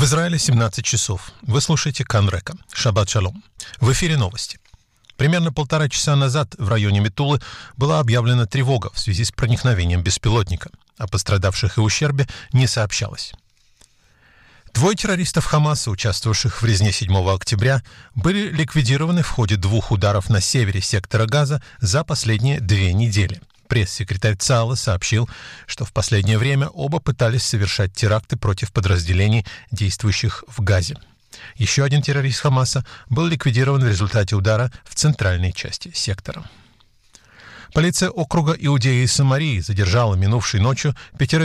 В Израиле 17 часов. Вы слушаете Канрека. Шаббат шалом. В эфире новости. Примерно 1,5 часа назад в районе Метулы была объявлена тревога в связи с проникновением беспилотника. О пострадавших и ущербе не сообщалось. 2 террористов Хамаса, участвовавших в резне 7 октября, были ликвидированы в ходе 2 ударов на севере сектора Газа за последние 2 недели. Пресс-секретарь ЦААЛа сообщил, что в последнее время оба пытались совершать теракты против подразделений, действующих в Газе. Еще один террорист Хамаса был ликвидирован в результате удара в центральной части сектора. Полиция округа Иудеи и Самарии задержала минувшей ночью 5